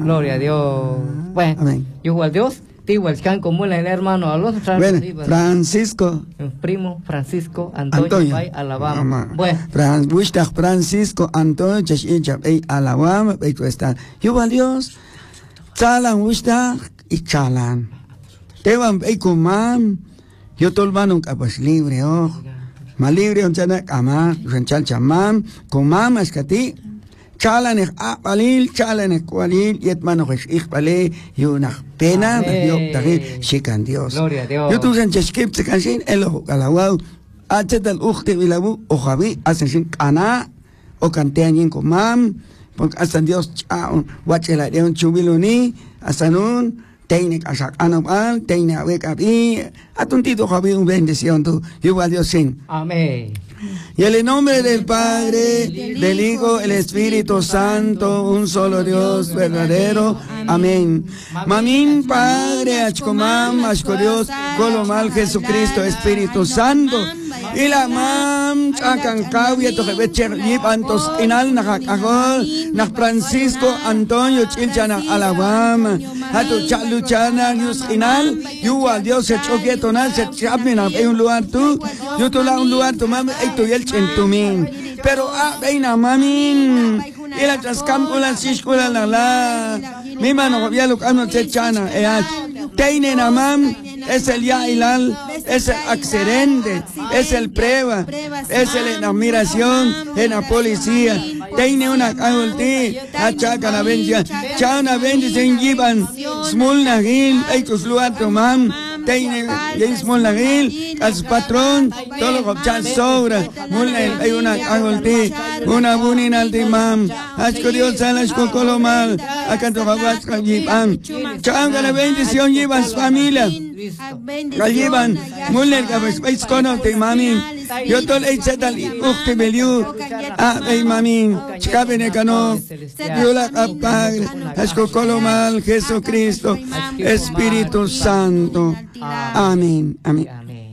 Gloria a Dios. Bueno, amén. Igual Dios, igual can como el hermano Alonso Francisco. Primo Francisco Antonio Bay Alabama. Bueno, Francisco Antonio Chashincha Bay Alabama, Bay está. Igual Dios, chalan wishtah y chalan. Teban Bay kumam, yo tolmano capas libre, oh. Ma libre on chana kama, renchal chamam, kumam askati. Chalan balil, chalan kualil, yet mano ich bale, yuna pena, yo tagil, shikan Dios. Gloria a Dios. Yo tu sancheskip se cansin, elo galawau, achetal ukte vilabu, o javi, hacen sin cana, o canteanin kumam, porque hasta Dios chaun, wachela de un chubiluni, hasta nun, técnica asak anobal, técnica bekabi, atuntito javi un bendición tu, igual Dios sin. Amén. Y en el nombre del Padre, del Hijo, el Espíritu Santo, un solo Dios verdadero. Amén. Mamín, Padre, Achcomam, Achco Dios, Colomal, Jesucristo, Espíritu Santo. Y la mam, Chacancau, y Tojebecher, Antos, Inal, Najacajol, Nach Francisco, Antonio, Chilchana, Alabama, Hatu Chaluchana, Yus Inal, Yual, Dios, se choquetonal, se chapina, hay un lugar tú, yo te un lugar tu mam, tu yel chentumín, pero veina mamin, y la trascámpula, sishkula la, mi mano, ya lo cano chechana, teine namam, es el yailal, es el accidente, es el prueba, es el admiración, en la policía, teine una caulti, achaca la bendición, chana bendición, llevan, smulna gil, hay tus lugar tu mam, teine, James Molnagil, al patrón, todo lo que sobra, hay una agolti, una bunina al timam, asco Dios salas con colomal, acá tu babas con yipam, changa la bendición llevan su familia, la llevan, muller que veis con el mami, yo todo el zetal ukte beliu, mami, chcaben cano, yo la apag, asco colomal, Jesucristo, Espíritu Santo. Amén. Amén.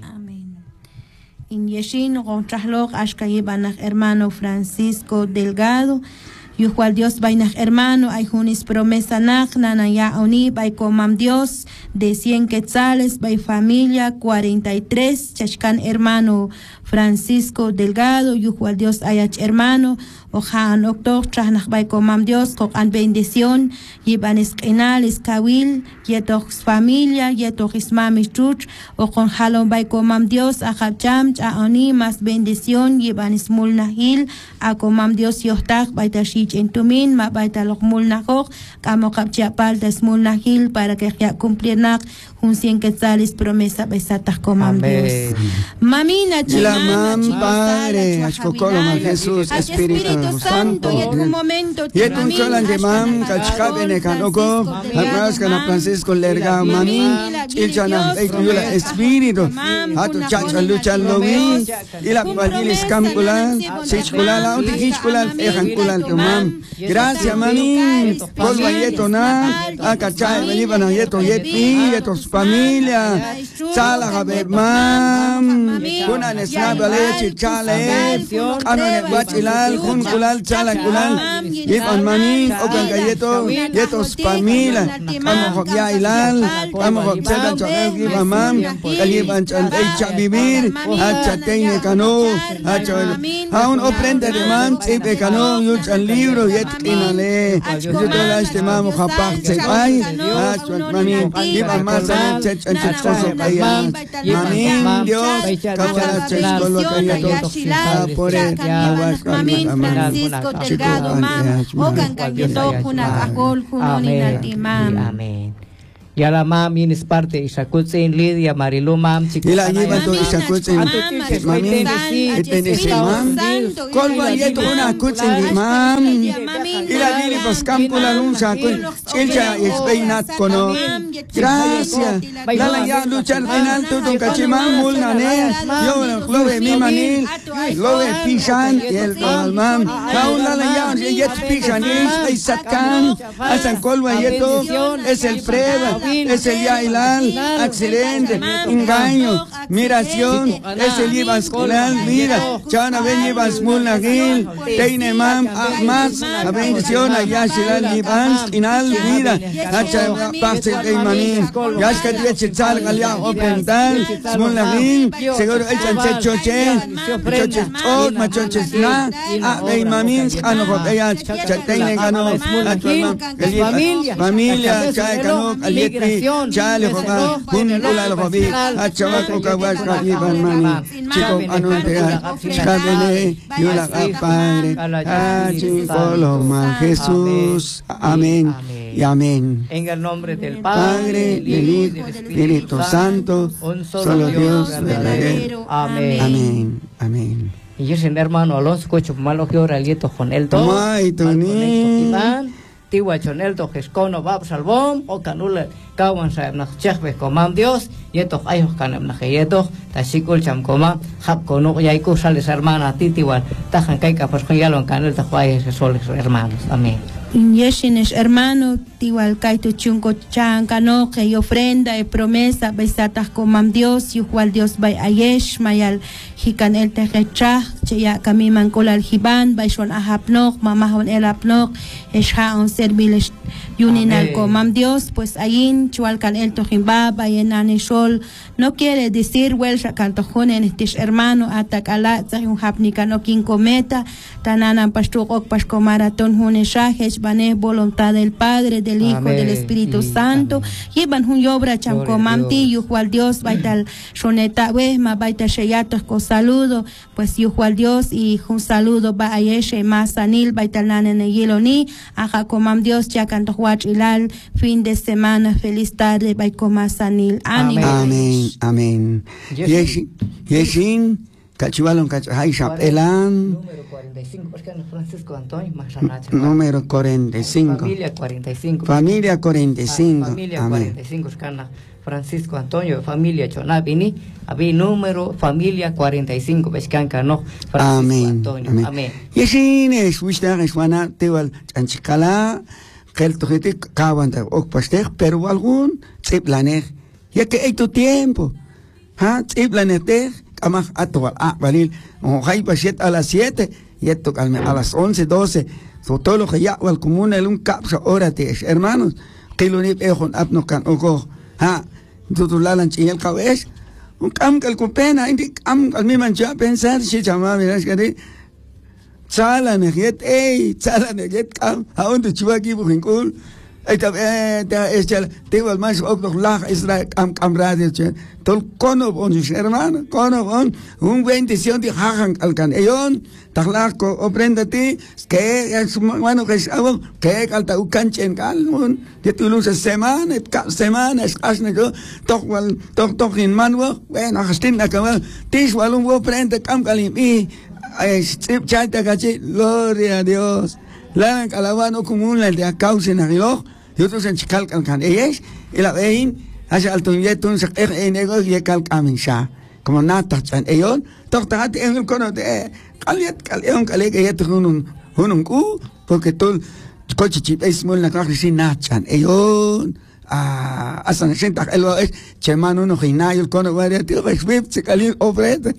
In Yeshin, Gontrahlog, Ashkayibanach, hermano Francisco Delgado, Yuhual Dios Bainach, hermano, hay junis promesa nach, Nanaya Onib, hay comam Dios, de 100 quetzales, by familia 43, Chachkan, hermano Francisco Delgado, Yuhual Dios Ayach, hermano, Ojan Octor, Trahnach, by comam Dios, Kokan bendición, Yiban Esquenal, Escawil, Yetox familia, Yetox Ismami Chuch, Ojon Halon, by comam Dios, Ajacham, Chaoni, más bendición, Yiban Ismul Nahil, a comam Dios Yohtach, by Tashich en Tumin, ma by Talok Mul Nahok, Kamo Kapchiapal, Desmul Nahil, para que ya cumplir un 100 quetzales promesa besatach comam Dios. Mamina la mam Padre, Ashkokolom Jesús, Espíritu Santo. Y en un momento, y en un solan de mam, Kachkabene Kanoko, Alprascana Francisco Lerga, Mamin, Chilchana, Espíritu, Hatu Chacha Lucha Lovi, y la Padilis Campulan, Sichkulala, Utikichkulal, Ejankulal, tu mam. Gracias, Mamin, Colva Yetona, Akachay, Veliban Yeto Yeti, Yetos familia, Chala Jabe mam, Kuna Nesnaba Leche, Chale, Ano Guachilal, Junculal, Chala Kulal, Yepan Mamin, Okan Gayeto, Yetos familia, Kamo Hokya Ilal, Kamo Hoksetan Chakal Giba mam, Kaliban Chandei Chabibir, Hacha Teine Cano, Hacha, Aun Oprende de mam, Tipe Cano, Yuchan Libro, Yet Inale, Yutola este mamo Japach Sebay, Hacha Mamin, Giba Masa, Mamin Dios, Kabala Chesco, por él, Mamin Francisco Delgado, Okan Kayeto, Kunakahol, Kunoninaltimam. Amén. Y a la mami es parte de Ishakutzen, Lidia, Marilu, mam, y la lleva todo Ishakutzen, mami, mam, colva yeto una kutzen, mam, y la dili pas campo la luncha, chilcha y expeinat cono. Gracias. La ya lucha al final todo cachimán, mulnane, yo lo ve mi manil, lo ve pishan y el mam, la ya yet pishan es satkan, hasta colva yeto es el prueba. Es el yailal, accidente, engaño, miración, es el ibasculal, mira, chana ven ibasmul nagil, teine mam, más, la bendición, yashilal libans inal vida nacha pase kay mamin yash kadwe chichal galya opentan smol lagin seguro el chanche choche ot machoche na kay mamin ano ko kaya chatay kano familia chay kano alietri chale ko ba kun ulal ko bi at chawak ko kawas ka iban mani chico ano te kabene yula Padre, Coloma, Jesús, amén y amén. En el nombre del Padre, del Hijo, del Espíritu Santo, un solo Dios verdadero. Amén. Amén. Amén. Y yo soy hermano Alonso Cocho, malo que ahora lieto con el todo. Ay, Tony. Tiwa chonel to Jescono Bab Salvom, o Canula, Kawan Saab Nachchebe, Comam Dios, Yeto Ayos Canam Najeto, Tashikul Chamcoma, Japcono, Yaiku Sales Hermana, Titiwan, Tajan Kaika, Pascoyalon Canel Tahuayes, Soles Hermanos. Amén. Yeshines hermano, tiwal kaito chunko chancano, que y ofrenda y promesa, beisatas comam Dios, yuhual Dios bay ayesh, mayal hikan el tejechach, cheya kamiman kolal hiban, baishon ahapnok, mamahon el apnok, eshaon serviles yuninal comam Dios, pues ayin, chualkan el tojimba, bayenan sol, no quiere decir, wel shakantojonen, estish hermano, atakala, zayun hapnika no kin cometa, tananan pastukok pascomaraton huneshajes, Banés voluntad del Padre, del Hijo, del Espíritu Santo. Llevan un obra chamcomamti, yuhual Dios, baital shoneta wehma, baita sheyatos con saludo, pues yuhual Dios y un saludo ba ayeshe masanil, baital nanen yeloni, aja comam Dios, chacanto huach ilal, fin de semana, feliz tarde, baikoma sanil. Ánimo. Amén, amén. Yeshin, cachivalon cachahaisha, elan. Número 45, es que Francisco Antonio Masanacha. Número 45. Familia 45. Familia 45. Familia 45, es que Francisco Antonio, familia Chonabini, había número familia 45, ves que no Francisco Antonio. Amén. Yeshin es wisdar es wana tewal anchikala, kel tohete kawanta ok pastek, pero algún tsiplaner. Ya que hay tu tiempo. Ha, tsiplaner te amaj atual valil, o hay pasiet a las 7. Y esto a las 11, 12, sobre todo lo que ya al común el un capsa órate, hermanos, que lo ni pejon apnocan ojo, ha, tutulalan chingel cabez, un cam que el copena, indi cam al mi mancha pensar si chama miras que sala neget, sala neget cam, a donde chiwaki bujinkul. Esta es el tema más octavo lag Israel am radio tol kono on hermano kono on un bendición de hagan alcan ellos taglako oprendati que es bueno que algo que alta ucanchen calmon de tu luz semana es asne yo toch in manwo bueno hastin acabal tis walun wo prende cam calim y chata gachi gloria a Dios. La calabano común la de causa en el reloj y otros en chical can ellas y la vein hacia alto yetun se nego y cal caminsha como nata chan ellos tocat en el cono de calion cale que yetun un cu porque todo coche chip es muy la clase sin nachan ellos hasta en senta el es chemano no ginayo el cono va de tío se calió ofrece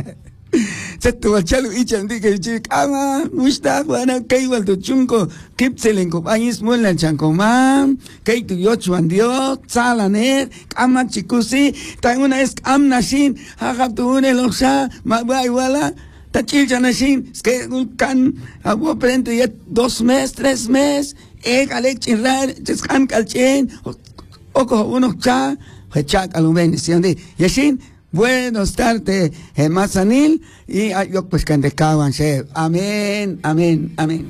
se tuvo chalo y chandí que chica gusta bueno que igual tu chunco kipselen ko país mulan chancomam que tu yocho andio salaner kama chikusi tan una es amnashin haga tu une loxa ma iguala tachil chanashin que can agua prende ya 2 meses 3 meses galek chirrar chiskan calchen o uno cha hechak alubendición de yashin. Buenos tardes, Mazanil, y yo pues que andecaban, amén, amén, amén.